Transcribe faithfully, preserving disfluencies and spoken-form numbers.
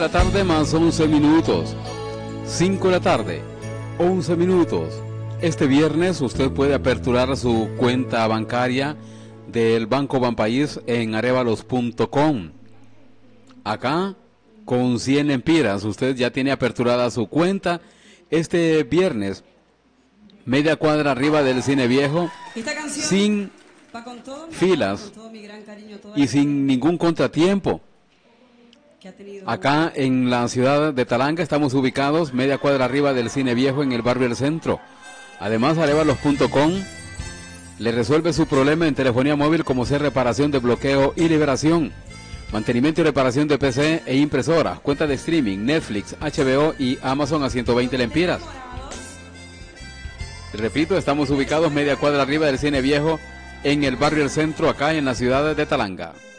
la tarde más once minutos. cinco de la tarde, once minutos. Este viernes usted puede aperturar su cuenta bancaria del Banco Banpaís en arevalos punto com. Acá, con cien lempiras, usted ya tiene aperturada su cuenta. Este viernes, media cuadra arriba del Cine Viejo, sin filas y sin ningún contratiempo. Acá en la ciudad de Talanga estamos ubicados media cuadra arriba del Cine Viejo en el barrio del Centro. Además, arevalos punto com le resuelve su problema en telefonía móvil, como ser reparación de bloqueo y liberación, mantenimiento y reparación de P C e impresora, cuenta de streaming, Netflix, H B O y Amazon a ciento veinte lempiras. Repito, estamos ubicados media cuadra arriba del Cine Viejo en el barrio del Centro, acá en la ciudad de Talanga.